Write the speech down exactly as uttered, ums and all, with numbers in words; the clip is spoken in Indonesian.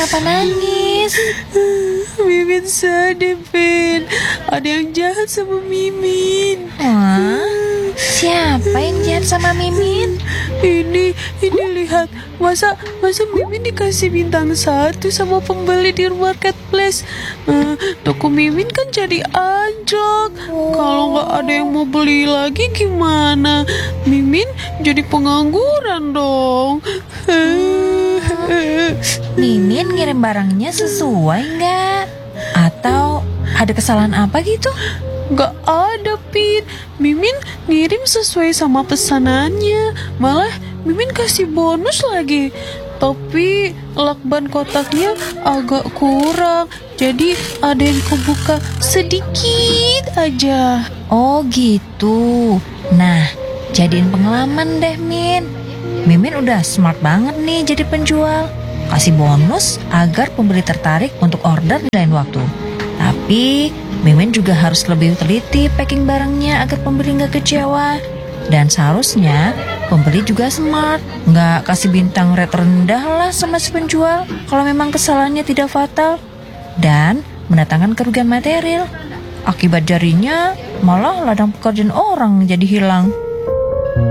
kenapa nangis? Mimin sedih, Pin. Ada yang jahat sama Mimin. Wah, siapa yang jahat sama Mimin? Ini, ini lihat. Masa, masa Mimin dikasih bintang satu sama pembeli di marketplace. Uh, toko Mimin kan jadi anjlok. Kalau nggak ada yang mau beli lagi gimana? Mimin jadi pengangguran dong. Mimin ngirim barangnya sesuai nggak? Atau ada kesalahan apa gitu? Gak ada, Pin. Mimin ngirim sesuai sama pesanannya. Malah Mimin kasih bonus lagi. Tapi lakban kotaknya agak kurang. Jadi ada yang kebuka sedikit aja. Oh gitu. Nah, jadiin pengalaman deh, Min. Mimin udah smart banget nih jadi penjual. Kasih bonus agar pembeli tertarik untuk order di lain waktu. Tapi Mimin juga harus lebih teliti packing barangnya agar pembeli gak kecewa. Dan seharusnya pembeli juga smart, gak kasih bintang rate rendah lah sama si penjual kalau memang kesalahannya tidak fatal. Dan mendatangkan kerugian material. Akibat jarinya malah ladang pekerjaan orang jadi hilang.